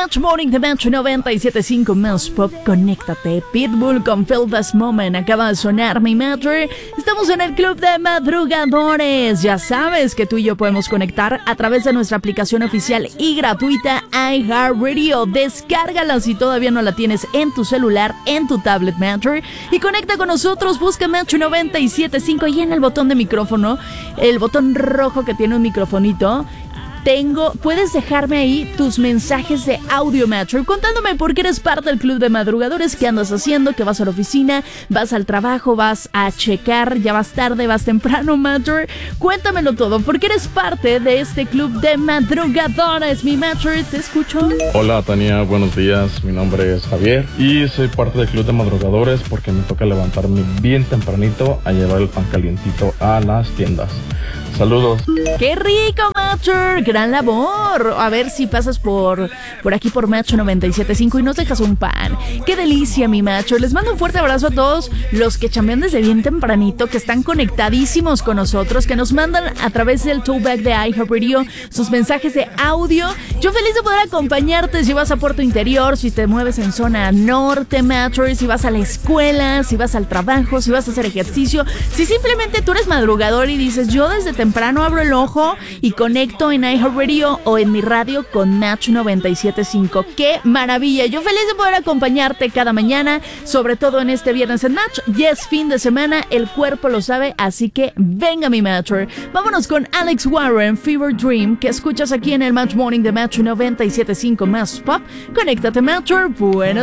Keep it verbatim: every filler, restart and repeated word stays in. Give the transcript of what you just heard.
Match Morning de Match noventa y siete punto cinco Más Pop. Conéctate. Pitbull con Feel This Moment acaba de sonar, mi Matcher. Estamos en el Club de Madrugadores. Ya sabes que tú y yo podemos conectar a través de nuestra aplicación oficial y gratuita iHeartRadio. Descárgala si todavía no la tienes en tu celular, en tu tablet, Matcher, y conecta con nosotros. Busca Match noventa y siete punto cinco y en el botón de micrófono, el botón rojo que tiene un microfonito, Tengo, puedes dejarme ahí tus mensajes de audio, Matcher, contándome por qué eres parte del Club de Madrugadores, qué andas haciendo, que vas a la oficina, vas al trabajo, vas a checar, ya vas tarde, vas temprano, Matcher. Cuéntamelo todo, porque eres parte de este Club de Madrugadores, mi Matcher, te escucho. Hola, Tania, buenos días, mi nombre es Javier y soy parte del Club de Madrugadores porque me toca levantarme bien tempranito a llevar el pan calientito a las tiendas. Saludos. ¡Qué rico, Matcher! ¡Gran labor! A ver si pasas por, por aquí por Match noventa y siete punto cinco y nos dejas un pan. ¡Qué delicia, mi Matcher! Les mando un fuerte abrazo a todos los que chambean desde bien tempranito, que están conectadísimos con nosotros, que nos mandan a través del towback de iHeartRadio sus mensajes de audio. Yo feliz de poder acompañarte si vas a Puerto Interior, si te mueves en zona norte, Matcher, si vas a la escuela, si vas al trabajo, si vas a hacer ejercicio, si simplemente tú eres madrugador y dices, yo desde temprano abro el ojo y conecto en iHeartRadio o en mi radio con Match noventa y siete punto cinco. ¡Qué maravilla! Yo feliz de poder acompañarte cada mañana, sobre todo en este viernes en Match. Ya es fin de semana, el cuerpo lo sabe, así que venga, mi Matcher. Vámonos con Alex Warren, Fever Dream, que escuchas aquí en el Match Morning de Match noventa y siete punto cinco Más Pop. Conéctate, Matcher. Buenas